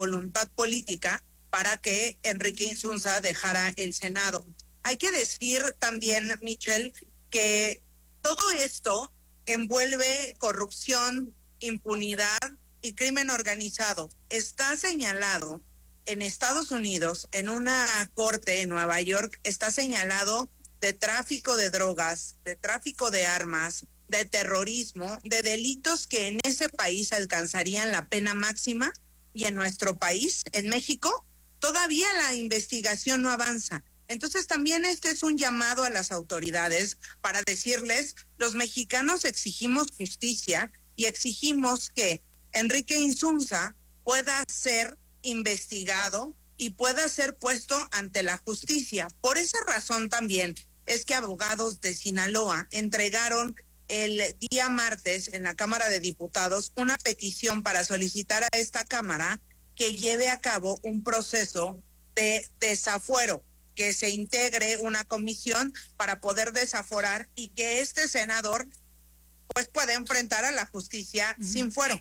voluntad política para que Enrique Insunza dejara el Senado. Hay que decir también, Michelle, que todo esto envuelve corrupción, impunidad y crimen organizado. Está señalado en Estados Unidos, en una corte en Nueva York, está señalado de tráfico de drogas, de tráfico de armas, de terrorismo, de delitos que en ese país alcanzarían la pena máxima, y en nuestro país, en México, todavía la investigación no avanza. Entonces también este es un llamado a las autoridades para decirles, los mexicanos exigimos justicia y exigimos que Enrique Insunza pueda ser investigado y pueda ser puesto ante la justicia. Por esa razón también es que abogados de Sinaloa entregaron el día martes en la Cámara de Diputados una petición para solicitar a esta Cámara que lleve a cabo un proceso de desafuero, que se integre una comisión para poder desaforar y que este senador pues pueda enfrentar a la justicia sin fuero.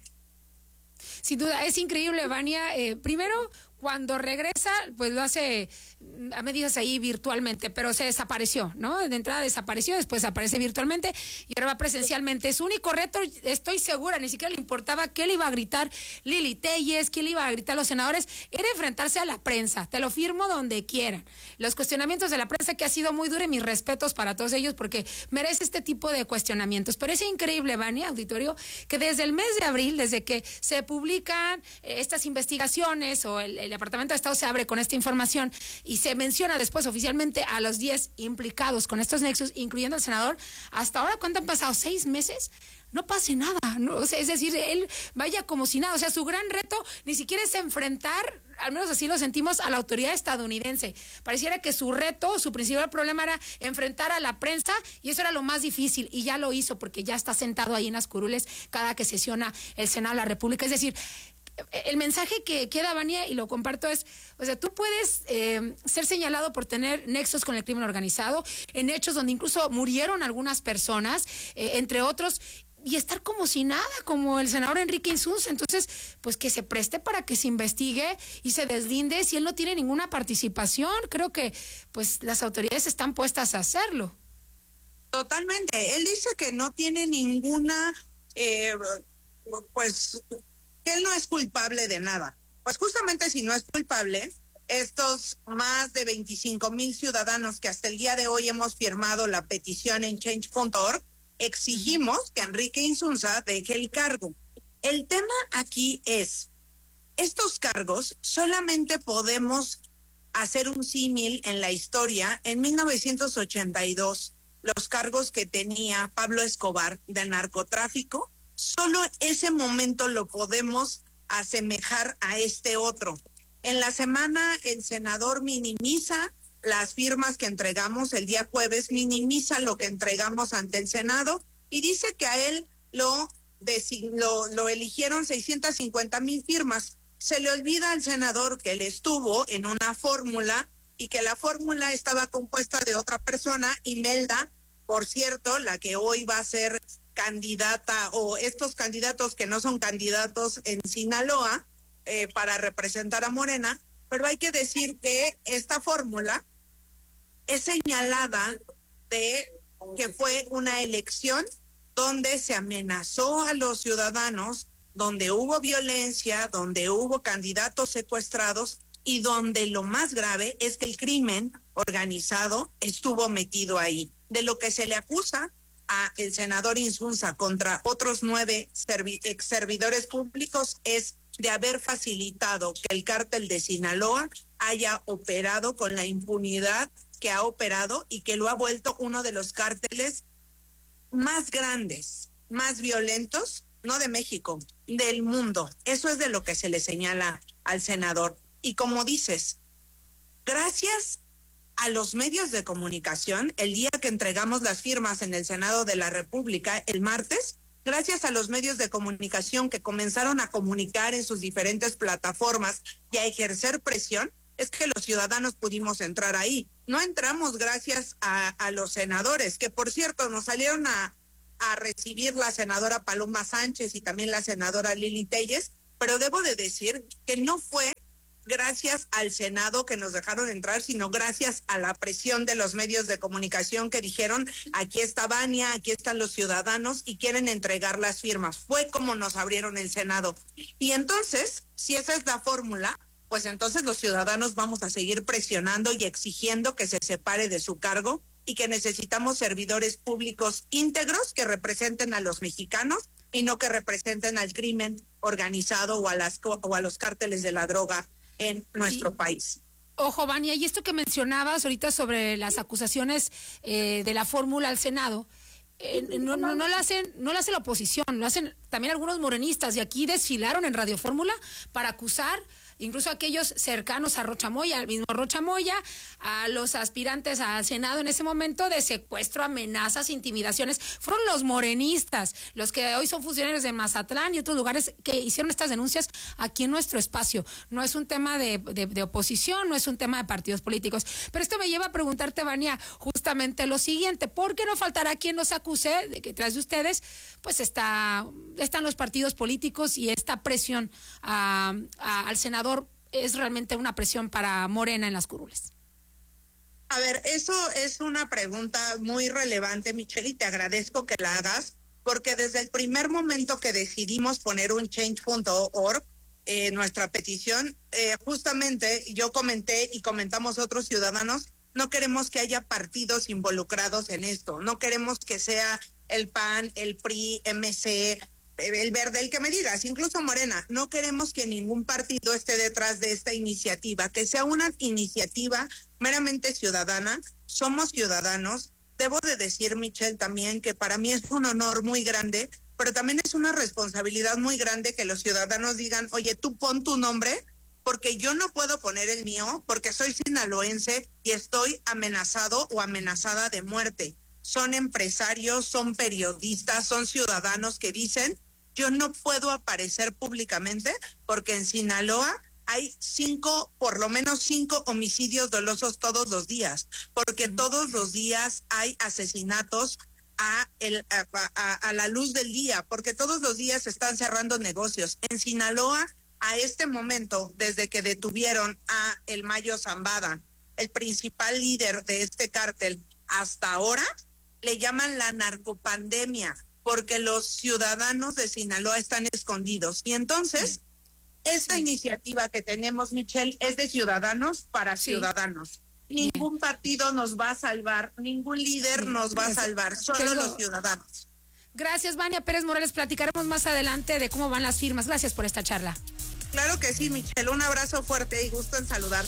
Sin duda, es increíble, Vania. Primero, cuando regresa, pues lo hace a medidas ahí virtualmente, pero se desapareció, ¿no? De entrada desapareció, después aparece virtualmente y ahora va presencialmente. Su único reto, estoy segura, ni siquiera le importaba qué le iba a gritar Lili Téllez, qué le iba a gritar los senadores, era enfrentarse a la prensa. Te lo firmo donde quieran. Los cuestionamientos de la prensa, que ha sido muy duro, y mis respetos para todos ellos, porque merece este tipo de cuestionamientos. Pero es increíble, Vania, auditorio, que desde el mes de abril, desde que se publican estas investigaciones o el Departamento de Estado se abre con esta información y se menciona después oficialmente a los 10 implicados con estos nexos, incluyendo al senador, hasta ahora, ¿cuánto han pasado? ¿6 meses? No pase nada, ¿no? O sea, es decir, él vaya como si nada. O sea, su gran reto ni siquiera es enfrentar, al menos así lo sentimos, a la autoridad estadounidense. Pareciera que su reto, su principal problema era enfrentar a la prensa, y eso era lo más difícil, y ya lo hizo porque ya está sentado ahí en las curules cada que sesiona el Senado de la República. Es decir, el mensaje que queda, Vania, y lo comparto, es, o sea, tú puedes ser señalado por tener nexos con el crimen organizado, en hechos donde incluso murieron algunas personas, entre otros, y estar como si nada, como el senador Enrique Insunza. Entonces, pues que se preste para que se investigue y se deslinde si él no tiene ninguna participación. Creo que pues las autoridades están puestas a hacerlo. Totalmente. Él dice que no tiene ninguna, pues, que él no es culpable de nada. Pues justamente si no es culpable, estos más de 25,000 ciudadanos que hasta el día de hoy hemos firmado la petición en change.org, exigimos que Enrique Insunza deje el cargo. El tema aquí es, estos cargos solamente podemos hacer un símil en la historia. En 1982, los cargos que tenía Pablo Escobar de narcotráfico, solo ese momento lo podemos asemejar a este otro. En la semana el senador minimiza las firmas que entregamos el día jueves, minimiza lo que entregamos ante el Senado y dice que a él lo eligieron 650,000 firmas. Se le olvida al senador que él estuvo en una fórmula y que la fórmula estaba compuesta de otra persona, Imelda, por cierto, la que hoy va a ser candidata, o estos candidatos que no son candidatos en Sinaloa para representar a Morena, pero hay que decir que esta fórmula es señalada de que fue una elección donde se amenazó a los ciudadanos, donde hubo violencia, donde hubo candidatos secuestrados y donde lo más grave es que el crimen organizado estuvo metido ahí. De lo que se le acusa a el senador Insunza contra otros 9 ex servidores públicos es de haber facilitado que el cártel de Sinaloa haya operado con la impunidad que ha operado y que lo ha vuelto uno de los cárteles más grandes, más violentos, no de México, del mundo. Eso es de lo que se le señala al senador. Y como dices, gracias a los medios de comunicación, el día que entregamos las firmas en el Senado de la República, el martes, gracias a los medios de comunicación que comenzaron a comunicar en sus diferentes plataformas y a ejercer presión, es que los ciudadanos pudimos entrar ahí. No entramos gracias a los senadores, que por cierto nos salieron a recibir la senadora Paloma Sánchez y también la senadora Lili Téllez, pero debo de decir que no fue gracias al Senado que nos dejaron entrar, sino gracias a la presión de los medios de comunicación que dijeron, aquí está Vania, aquí están los ciudadanos y quieren entregar las firmas. Fue como nos abrieron el Senado. Y entonces, si esa es la fórmula, pues entonces los ciudadanos vamos a seguir presionando y exigiendo que se separe de su cargo y que necesitamos servidores públicos íntegros que representen a los mexicanos y no que representen al crimen organizado o a los cárteles de la droga en nuestro país. Ojo, Vania, y esto que mencionabas ahorita sobre las acusaciones de la fórmula al Senado, no lo hace la oposición, lo hacen también algunos morenistas, y aquí desfilaron en Radio Fórmula para acusar incluso aquellos cercanos a Rocha Moya, al mismo Rocha Moya, a los aspirantes al Senado en ese momento de secuestro, amenazas, intimidaciones. Fueron los morenistas, los que hoy son funcionarios de Mazatlán y otros lugares, que hicieron estas denuncias aquí en nuestro espacio. No es un tema de oposición, no es un tema de partidos políticos. Pero esto me lleva a preguntarte, Vania, justamente lo siguiente: ¿por qué no faltará quien nos acuse de que tras de ustedes pues están los partidos políticos y esta presión al senador es realmente una presión para Morena en las curules? A ver, eso es una pregunta muy relevante, Michelle, y te agradezco que la hagas, porque desde el primer momento que decidimos poner un change.org, nuestra petición, justamente yo comenté y comentamos otros ciudadanos, no queremos que haya partidos involucrados en esto, no queremos que sea el PAN, el PRI, MC, el Verde, el que me digas, incluso Morena. No queremos que ningún partido esté detrás de esta iniciativa, que sea una iniciativa meramente ciudadana. Somos ciudadanos. Debo de decir, Michelle, también que para mí es un honor muy grande, pero también es una responsabilidad muy grande que los ciudadanos digan, oye, tú pon tu nombre, porque yo no puedo poner el mío, porque soy sinaloense y estoy amenazado o amenazada de muerte. Son empresarios, son periodistas, son ciudadanos que dicen, yo no puedo aparecer públicamente porque en Sinaloa hay por lo menos 5 homicidios dolosos todos los días, porque todos los días hay asesinatos a la luz del día, porque todos los días se están cerrando negocios. En Sinaloa, a este momento, desde que detuvieron a el Mayo Zambada, el principal líder de este cártel, hasta ahora, le llaman la narcopandemia, porque los ciudadanos de Sinaloa están escondidos. Y entonces, esta iniciativa que tenemos, Michelle, es de ciudadanos para ciudadanos. Ningún partido nos va a salvar, ningún líder nos va a salvar, solo los ciudadanos. Gracias, Vania Pérez Morales. Platicaremos más adelante de cómo van las firmas. Gracias por esta charla. Claro que sí, Michelle. Un abrazo fuerte y gusto en saludar.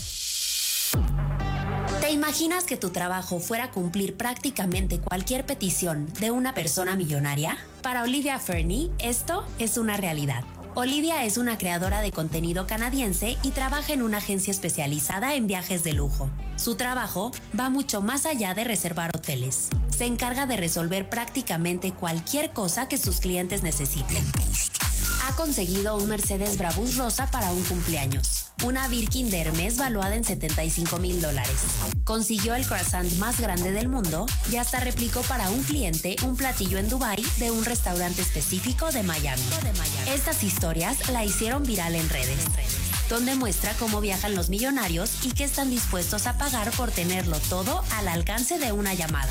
¿Te imaginas que tu trabajo fuera cumplir prácticamente cualquier petición de una persona millonaria? Para Olivia Fernie, esto es una realidad. Olivia es una creadora de contenido canadiense y trabaja en una agencia especializada en viajes de lujo. Su trabajo va mucho más allá de reservar hoteles. Se encarga de resolver prácticamente cualquier cosa que sus clientes necesiten. Ha conseguido un Mercedes Brabus rosa para un cumpleaños, una Birkin de Hermes valuada en $75,000. Consiguió el croissant más grande del mundo y hasta replicó para un cliente un platillo en Dubái de un restaurante específico de Miami. Estas historias la hicieron viral en redes, donde muestra cómo viajan los millonarios y qué están dispuestos a pagar por tenerlo todo al alcance de una llamada.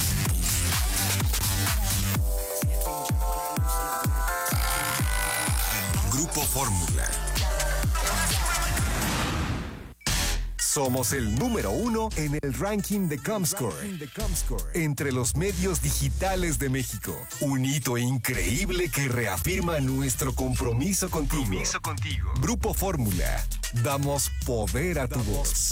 Grupo Fórmula. Somos el número 1 en el ranking de Comscore entre los medios digitales de México. Un hito increíble que reafirma nuestro compromiso contigo. Grupo Fórmula. Damos poder a tu voz.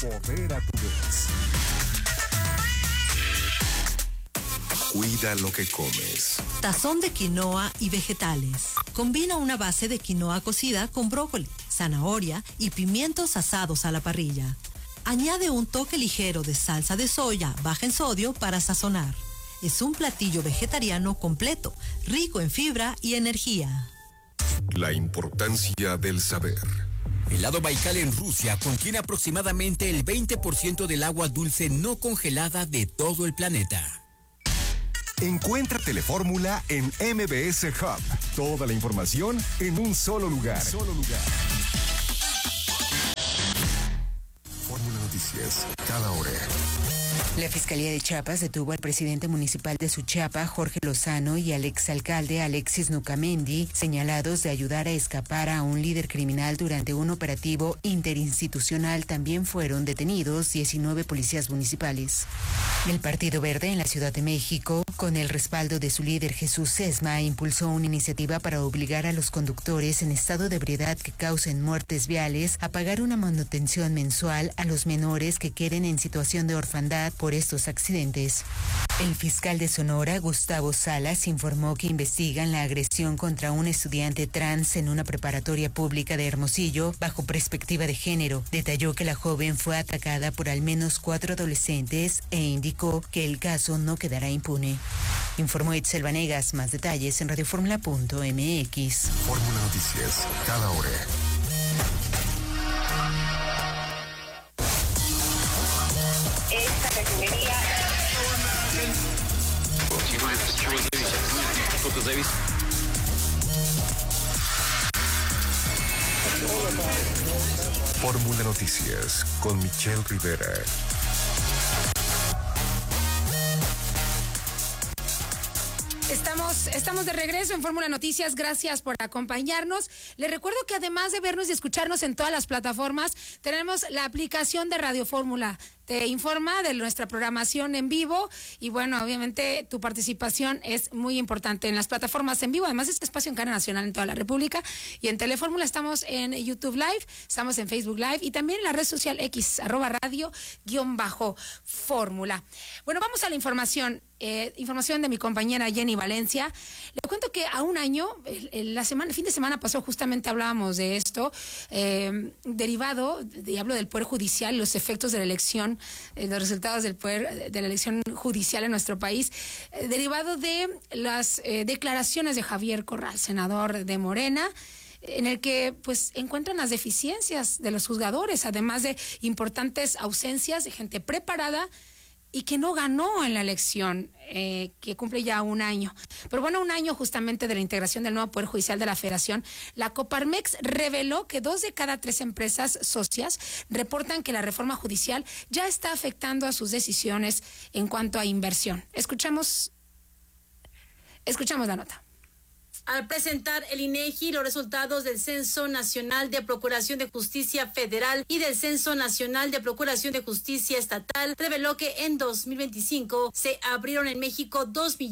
Cuida lo que comes. Tazón de quinoa y vegetales. Combina una base de quinoa cocida con brócoli, zanahoria y pimientos asados a la parrilla. Añade un toque ligero de salsa de soya baja en sodio para sazonar. Es un platillo vegetariano completo, rico en fibra y energía. La importancia del saber. El lago Baikal en Rusia contiene aproximadamente el 20% del agua dulce no congelada de todo el planeta. Encuentra Telefórmula en MBS Hub. Toda la información en un solo lugar. Fórmula Noticias, cada hora. La Fiscalía de Chiapas detuvo al presidente municipal de Suchiapa, Jorge Lozano, y al exalcalde Alexis Nucamendi, señalados de ayudar a escapar a un líder criminal durante un operativo interinstitucional. También fueron detenidos 19 policías municipales. El Partido Verde en la Ciudad de México, con el respaldo de su líder Jesús Sesma, impulsó una iniciativa para obligar a los conductores en estado de ebriedad que causen muertes viales a pagar una manutención mensual a los menores que queden en situación de orfandad por estos accidentes. El fiscal de Sonora, Gustavo Salas, informó que investigan la agresión contra un estudiante trans en una preparatoria pública de Hermosillo bajo perspectiva de género. Detalló que la joven fue atacada por al menos 4 adolescentes e indicó que el caso no quedará impune. Informó Itzel Vanegas. Más detalles en radioformula.mx. Fórmula Noticias, cada hora. Esta categoría. Fórmula Noticias con Michelle Rivera. Estamos de regreso en Fórmula Noticias. Gracias por acompañarnos. Les recuerdo que además de vernos y escucharnos en todas las plataformas, tenemos la aplicación de Radio Fórmula. Te informa de nuestra programación en vivo y bueno, obviamente tu participación es muy importante en las plataformas en vivo. Además, este espacio en cadena nacional en toda la República y en Telefórmula estamos en YouTube Live, estamos en Facebook Live y también en la red social X, @radio_fórmula. Bueno, vamos a la información. Información de mi compañera Jenny Valencia. Le cuento que a un año, el fin de semana pasado justamente hablábamos de esto, derivado, hablo del Poder Judicial, los efectos de la elección, los resultados de la elección judicial en nuestro país, derivado de las declaraciones de Javier Corral, senador de Morena, en el que pues encuentran las deficiencias de los juzgadores, además de importantes ausencias de gente preparada y que no ganó en la elección, que cumple ya un año. Pero bueno, un año justamente de la integración del nuevo Poder Judicial de la Federación, la Coparmex reveló que 2 de cada 3 empresas socias reportan que la reforma judicial ya está afectando a sus decisiones en cuanto a inversión. Escuchamos la nota. Al presentar el INEGI los resultados del Censo Nacional de Procuración de Justicia Federal y del Censo Nacional de Procuración de Justicia Estatal, reveló que en 2025 se abrieron en México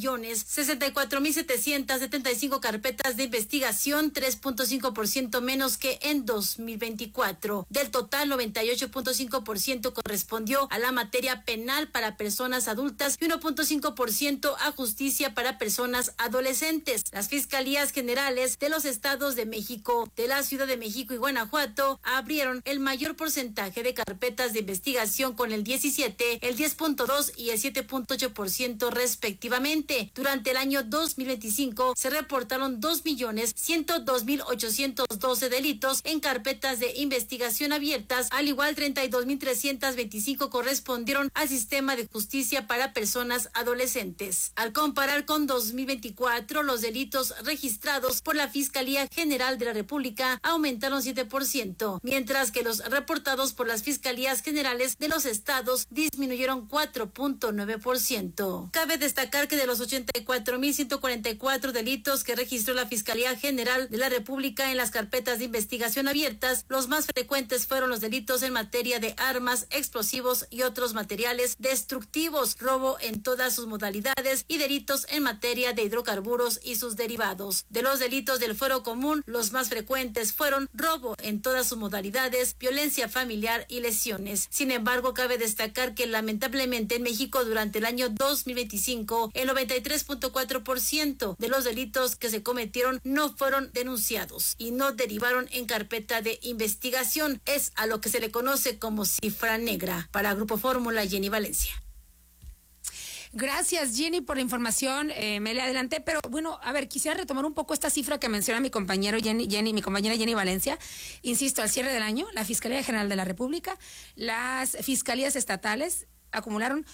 2.064.775 carpetas de investigación, 3.5% menos que en 2024. Del total, 98.5% correspondió a la materia penal para personas adultas y 1.5% a justicia para personas adolescentes. Las fiscalías generales de los estados de México, de la Ciudad de México y Guanajuato abrieron el mayor porcentaje de carpetas de investigación con el 17, el 10.2 y el 7.8% respectivamente. Durante el año 2025 se reportaron 2.102.812 delitos en carpetas de investigación abiertas, al igual 32.325 correspondieron al sistema de justicia para personas adolescentes. Al comparar con 2024, los delitos registrados por la Fiscalía General de la República aumentaron 7%, mientras que los reportados por las Fiscalías Generales de los estados disminuyeron 4.9%. Cabe destacar que de los 84.144 delitos que registró la Fiscalía General de la República en las carpetas de investigación abiertas, los más frecuentes fueron los delitos en materia de armas, explosivos y otros materiales destructivos, robo en todas sus modalidades y delitos en materia de hidrocarburos y sus derivados. De los delitos del fuero común, los más frecuentes fueron robo en todas sus modalidades, violencia familiar y lesiones. Sin embargo, cabe destacar que lamentablemente en México durante el año 2025, el 93.4% de los delitos que se cometieron no fueron denunciados y no derivaron en carpeta de investigación. Es a lo que se le conoce como cifra negra. Para Grupo Fórmula, Jenny Valencia. Gracias, Jenny, por la información. Me le adelanté, pero bueno, a ver, quisiera retomar un poco esta cifra que menciona mi compañera Jenny Valencia. Insisto, al cierre del año, la Fiscalía General de la República, las fiscalías estatales acumularon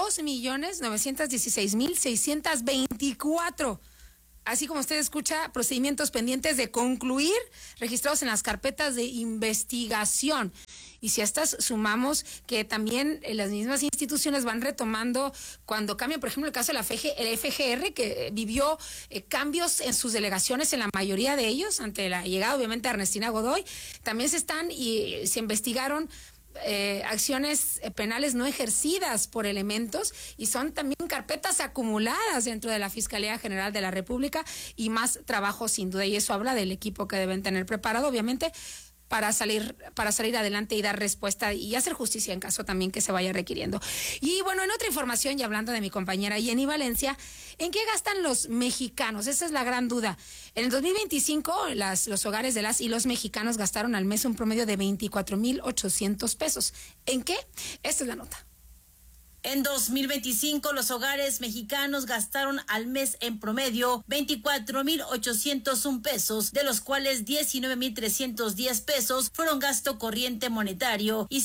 2.916.624. Así como usted escucha, procedimientos pendientes de concluir, registrados en las carpetas de investigación. Y si a estas sumamos que también las mismas instituciones van retomando cuando cambian, por ejemplo, el caso de el FGR, que vivió cambios en sus delegaciones en la mayoría de ellos, ante la llegada obviamente de Ernestina Godoy, también se investigaron acciones penales no ejercidas por elementos y son también carpetas acumuladas dentro de la Fiscalía General de la República y más trabajo sin duda, y eso habla del equipo que deben tener preparado obviamente para salir adelante y dar respuesta y hacer justicia en caso también que se vaya requiriendo. Y bueno, en otra información, y hablando de mi compañera Jenny Valencia, ¿en qué gastan los mexicanos? Esa es la gran duda. En el 2025, los hogares de las y los mexicanos gastaron al mes un promedio de 24,800 pesos. ¿En qué? Esta es la nota. En 2025, los hogares mexicanos gastaron al mes en promedio 24,801 pesos, de los cuales 19,310 pesos fueron gasto corriente monetario y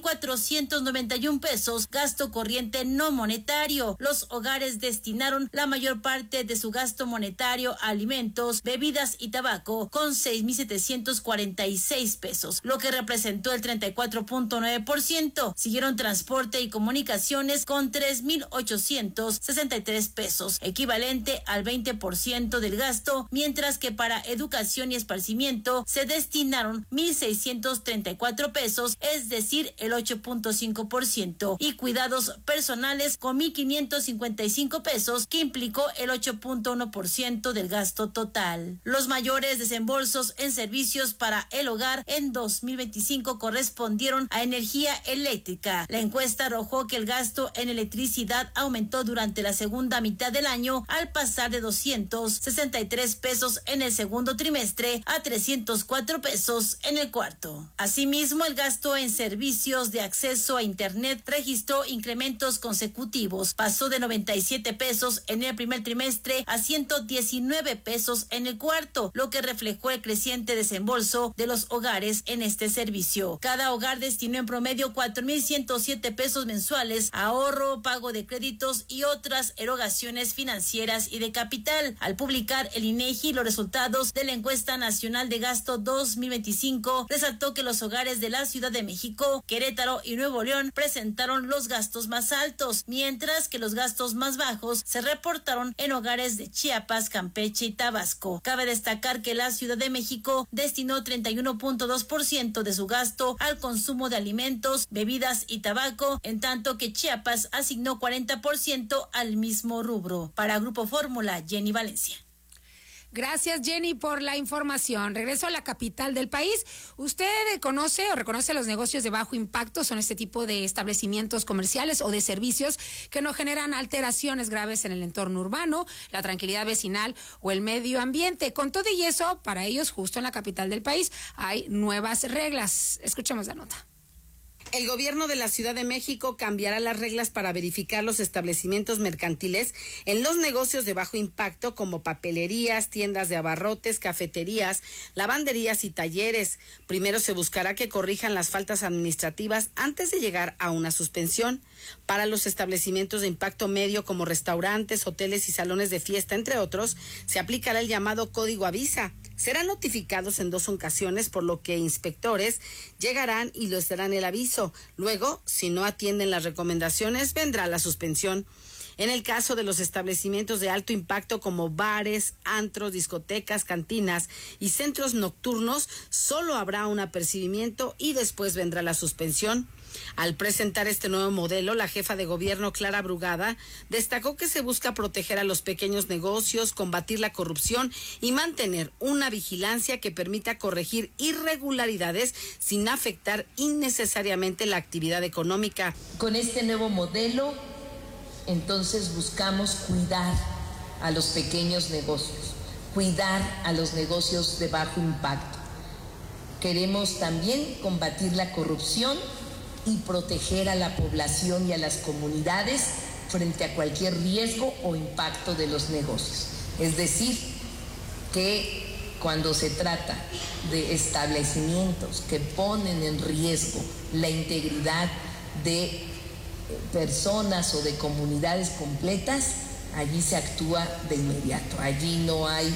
5,491 pesos gasto corriente no monetario. Los hogares destinaron la mayor parte de su gasto monetario a alimentos, bebidas y tabaco, con 6,746 pesos, lo que representó el 34.9%. Siguieron transporte y comunicación con 3,863 pesos, equivalente al 20% del gasto, mientras que para educación y esparcimiento se destinaron 1,634 pesos, es decir, el 8.5%, y cuidados personales con 1,555 pesos, que implicó el 8.1% del gasto total. Los mayores desembolsos en servicios para el hogar en 2025 correspondieron a energía eléctrica. La encuesta arrojó que el gasto en electricidad aumentó durante la segunda mitad del año al pasar de 263 pesos en el segundo trimestre a 304 pesos en el cuarto. Asimismo, el gasto en servicios de acceso a Internet registró incrementos consecutivos. Pasó de 97 pesos en el primer trimestre a 119 pesos en el cuarto, lo que reflejó el creciente desembolso de los hogares en este servicio. Cada hogar destinó en promedio 4,107 pesos mensuales a ahorro, pago de créditos y otras erogaciones financieras y de capital. Al publicar el INEGI los resultados de la encuesta nacional de gasto 2025, resaltó que los hogares de la Ciudad de México, Querétaro y Nuevo León presentaron los gastos más altos, mientras que los gastos más bajos se reportaron en hogares de Chiapas, Campeche y Tabasco. Cabe destacar que la Ciudad de México destinó 31.2% de su gasto al consumo de alimentos, bebidas y tabaco, en tanto que Chiapas asignó 40% al mismo rubro. Para Grupo Fórmula, Jenny Valencia. Gracias, Jenny, por la información. Regreso a la capital del país. ¿Usted conoce o reconoce los negocios de bajo impacto? Son este tipo de establecimientos comerciales o de servicios que no generan alteraciones graves en el entorno urbano, la tranquilidad vecinal o el medio ambiente. Con todo y eso, para ellos, justo en la capital del país, hay nuevas reglas. Escuchemos la nota. El gobierno de la Ciudad de México cambiará las reglas para verificar los establecimientos mercantiles en los negocios de bajo impacto como papelerías, tiendas de abarrotes, cafeterías, lavanderías y talleres. Primero se buscará que corrijan las faltas administrativas antes de llegar a una suspensión. Para los establecimientos de impacto medio como restaurantes, hoteles y salones de fiesta, entre otros, se aplicará el llamado Código Avisa. Serán notificados en 2 ocasiones, por lo que inspectores llegarán y les darán el aviso. Luego, si no atienden las recomendaciones, vendrá la suspensión. En el caso de los establecimientos de alto impacto como bares, antros, discotecas, cantinas y centros nocturnos, solo habrá un apercibimiento y después vendrá la suspensión. Al presentar este nuevo modelo, la jefa de gobierno, Clara Brugada, destacó que se busca proteger a los pequeños negocios, combatir la corrupción y mantener una vigilancia que permita corregir irregularidades sin afectar innecesariamente la actividad económica. Con este nuevo modelo, entonces buscamos cuidar a los pequeños negocios, cuidar a los negocios de bajo impacto. Queremos también combatir la corrupción y proteger a la población y a las comunidades frente a cualquier riesgo o impacto de los negocios. Es decir, que cuando se trata de establecimientos que ponen en riesgo la integridad de personas o de comunidades completas, allí se actúa de inmediato. Allí no hay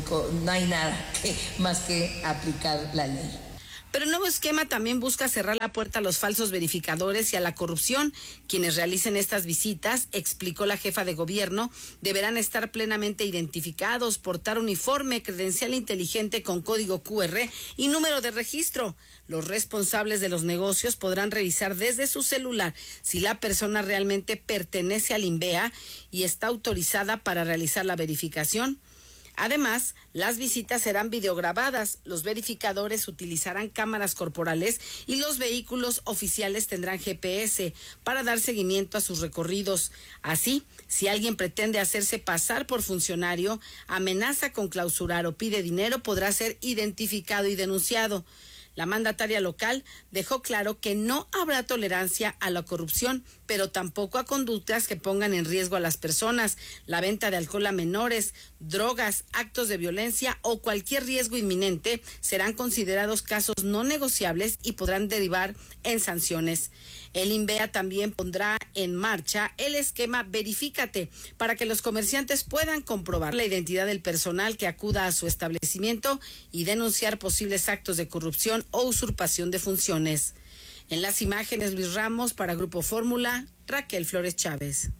nada más que aplicar la ley. Pero el nuevo esquema también busca cerrar la puerta a los falsos verificadores y a la corrupción. Quienes realicen estas visitas, explicó la jefa de gobierno, deberán estar plenamente identificados, portar uniforme, credencial inteligente con código QR y número de registro. Los responsables de los negocios podrán revisar desde su celular si la persona realmente pertenece al INVEA y está autorizada para realizar la verificación. Además, las visitas serán videograbadas, los verificadores utilizarán cámaras corporales y los vehículos oficiales tendrán GPS para dar seguimiento a sus recorridos. Así, si alguien pretende hacerse pasar por funcionario, amenaza con clausurar o pide dinero, podrá ser identificado y denunciado. La mandataria local dejó claro que no habrá tolerancia a la corrupción, pero tampoco a conductas que pongan en riesgo a las personas, la venta de alcohol a menores, drogas, actos de violencia o cualquier riesgo inminente serán considerados casos no negociables y podrán derivar en sanciones. El INVEA también pondrá en marcha el esquema Verifícate para que los comerciantes puedan comprobar la identidad del personal que acuda a su establecimiento y denunciar posibles actos de corrupción o usurpación de funciones. En las imágenes, Luis Ramos para Grupo Fórmula, Raquel Flores Chávez.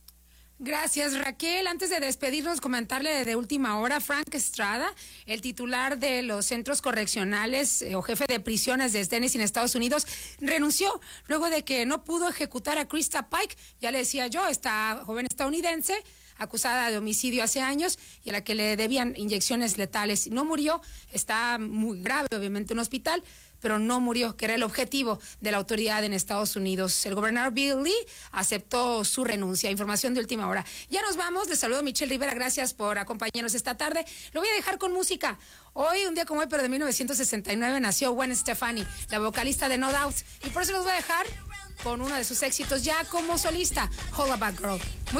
Gracias, Raquel. Antes de despedirnos, comentarle de última hora, Frank Estrada, el titular de los centros correccionales o jefe de prisiones de Tennessee en Estados Unidos, renunció luego de que no pudo ejecutar a Krista Pike. Ya le decía yo, esta joven estadounidense acusada de homicidio hace años y a la que le debían inyecciones letales. No murió, está muy grave, obviamente, en un hospital, pero no murió, que era el objetivo de la autoridad en Estados Unidos. El gobernador Bill Lee aceptó su renuncia. Información de última hora. Ya nos vamos. Les saludo Michelle Rivera. Gracias por acompañarnos esta tarde. Lo voy a dejar con música. Hoy, un día como hoy, pero de 1969, nació Gwen Stefani, la vocalista de No Doubt. Y por eso los voy a dejar con uno de sus éxitos ya como solista, All About Girl. Muy